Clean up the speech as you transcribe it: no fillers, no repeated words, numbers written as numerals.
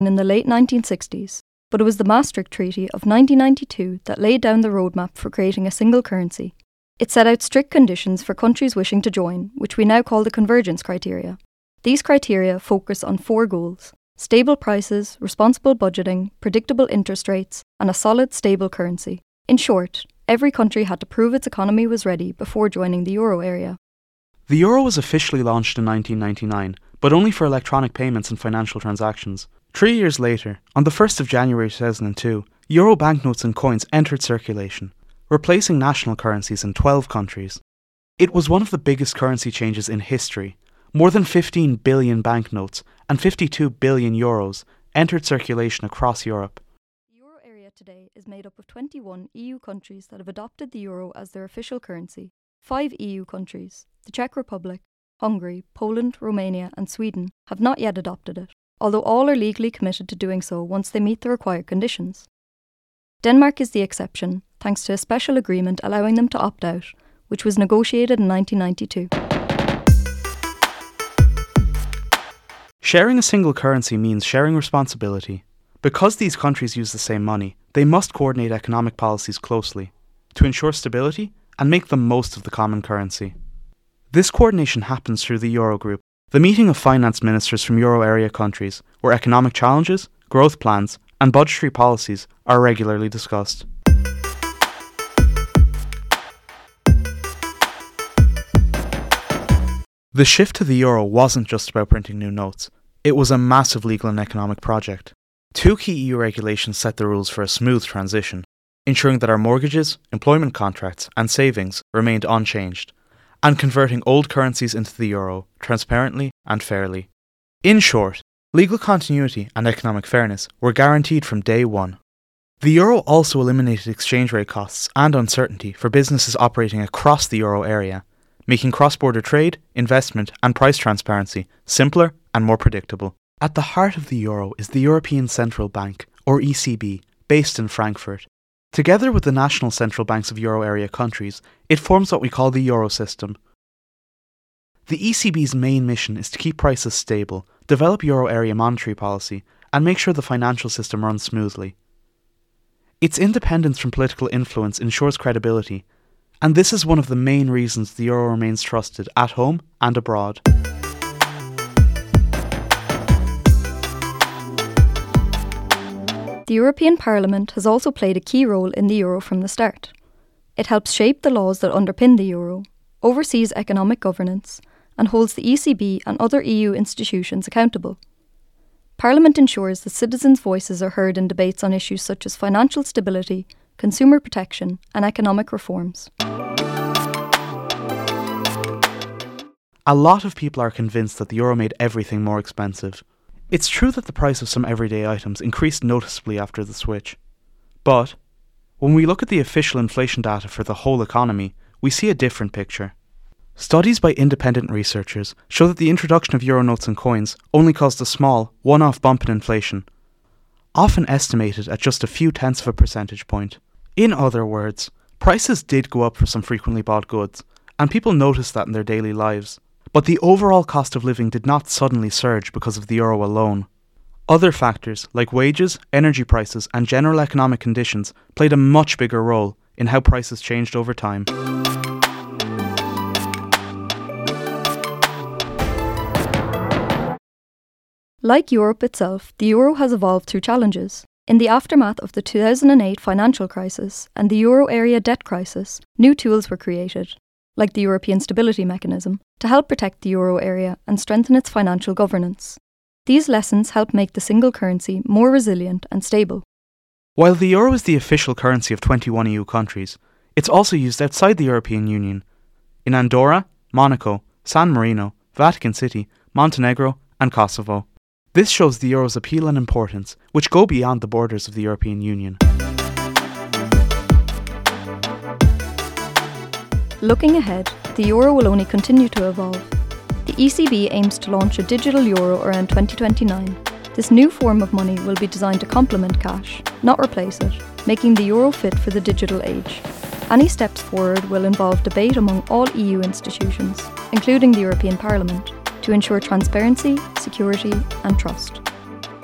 in the late 1960s, but it was the Maastricht Treaty of 1992 that laid down the roadmap for creating a single currency. It set out strict conditions for countries wishing to join, which we now call the convergence criteria. These criteria focus on 4 goals: stable prices, responsible budgeting, predictable interest rates, and a solid, stable currency. In short, every country had to prove its economy was ready before joining the euro area. The euro was officially launched in 1999, but only for electronic payments and financial transactions. 3 years later, on the 1st of January 2002, euro banknotes and coins entered circulation, replacing national currencies in 12 countries. It was one of the biggest currency changes in history. More than 15 billion banknotes and 52 billion euros entered circulation across Europe. The euro area today is made up of 21 EU countries that have adopted the euro as their official currency. 5 EU countries, the Czech Republic, Hungary, Poland, Romania and Sweden, have not yet adopted it, although all are legally committed to doing so once they meet the required conditions. Denmark is the exception, thanks to a special agreement allowing them to opt out, which was negotiated in 1992. Sharing a single currency means sharing responsibility. Because these countries use the same money, they must coordinate economic policies closely to ensure stability and make the most of the common currency. This coordination happens through the Eurogroup, the meeting of finance ministers from euro area countries, where economic challenges, growth plans, and budgetary policies are regularly discussed. The shift to the euro wasn't just about printing new notes. It was a massive legal and economic project. 2 key EU regulations set the rules for a smooth transition, ensuring that our mortgages, employment contracts, and savings remained unchanged, and converting old currencies into the euro transparently and fairly. In short, legal continuity and economic fairness were guaranteed from day one. The euro also eliminated exchange rate costs and uncertainty for businesses operating across the euro area, making cross-border trade, investment and price transparency simpler and more predictable. At the heart of the euro is the European Central Bank, or ECB, based in Frankfurt. Together with the national central banks of euro area countries, it forms what we call the euro system. The ECB's main mission is to keep prices stable, develop euro area monetary policy, and make sure the financial system runs smoothly. Its independence from political influence ensures credibility, and this is one of the main reasons the euro remains trusted at home and abroad. The European Parliament has also played a key role in the euro from the start. It helps shape the laws that underpin the euro, oversees economic governance, and holds the ECB and other EU institutions accountable. Parliament ensures that citizens' voices are heard in debates on issues such as financial stability, consumer protection, and economic reforms. A lot of people are convinced that the euro made everything more expensive. It's true that the price of some everyday items increased noticeably after the switch. But when we look at the official inflation data for the whole economy, we see a different picture. Studies by independent researchers show that the introduction of euro notes and coins only caused a small, one-off bump in inflation, often estimated at just a few tenths of a percentage point. In other words, prices did go up for some frequently bought goods, and people noticed that in their daily lives. But the overall cost of living did not suddenly surge because of the euro alone. Other factors, like wages, energy prices, and general economic conditions, played a much bigger role in how prices changed over time. Like Europe itself, the euro has evolved through challenges. In the aftermath of the 2008 financial crisis and the euro area debt crisis, new tools were created, like the European Stability Mechanism, to help protect the euro area and strengthen its financial governance. These lessons help make the single currency more resilient and stable. While the euro is the official currency of 21 EU countries, it's also used outside the European Union, in Andorra, Monaco, San Marino, Vatican City, Montenegro, and Kosovo. This shows the euro's appeal and importance, which go beyond the borders of the European Union. Looking ahead, the euro will only continue to evolve. The ECB aims to launch a digital euro around 2029. This new form of money will be designed to complement cash, not replace it, making the euro fit for the digital age. Any steps forward will involve debate among all EU institutions, including the European Parliament, to ensure transparency, security and trust.